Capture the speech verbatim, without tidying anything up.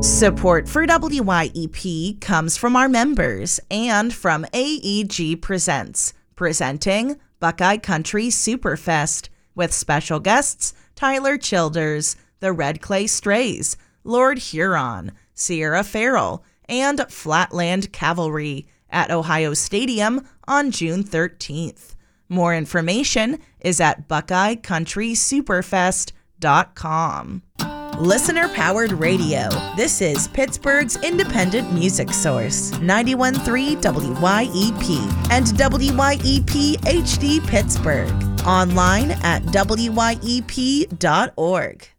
Support for W Y E P comes from our members and from A E G Presents, presenting Buckeye Country Superfest with special guests Tyler Childers, the Red Clay Strays, Lord Huron, Sierra Farrell, and Flatland Cavalry at Ohio Stadium on June thirteenth. More information is at buckeye country superfest dot com. Listener-powered radio. This is Pittsburgh's independent music source, ninety-one point three W Y E P and W Y E P H D Pittsburgh. Online at W Y E P dot org.